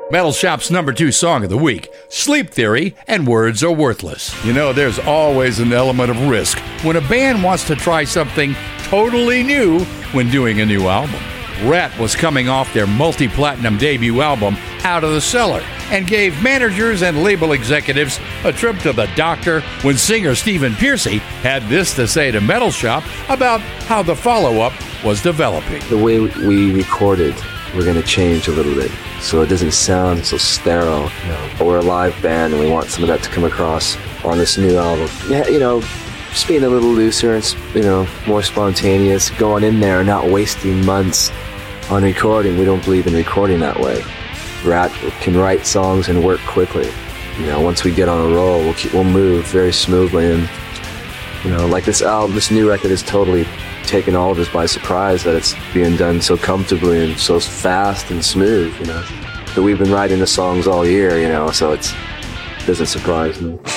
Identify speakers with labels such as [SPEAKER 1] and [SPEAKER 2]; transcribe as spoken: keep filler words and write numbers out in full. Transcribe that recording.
[SPEAKER 1] Metal Shop's number two song of the week, Sleep Theory and Words Are Worthless. You know, there's always an element of risk when a band wants to try something totally new when doing a new album. Ratt was coming off their multi-platinum debut album, Out of the Cellar, and gave managers and label executives a trip to the doctor when singer Stephen Pearcy had this to say to Metal Shop about how the follow-up was developing.
[SPEAKER 2] The way we recorded, we're going to change a little bit so it doesn't sound so sterile. You know, we're a live band and we want some of that to come across on this new album. Yeah, you know, just being a little looser and, you know, more spontaneous, going in there and not wasting months on recording. We don't believe in recording that way. Ratt can write songs and work quickly. You know, once we get on a roll, we'll keep, we'll move very smoothly. And, you know, like this album, this new record is totally taken all of us by surprise that it's being done so comfortably and so fast and smooth, you know. But we've been writing the songs all year, you know, so it's, it doesn't surprise me.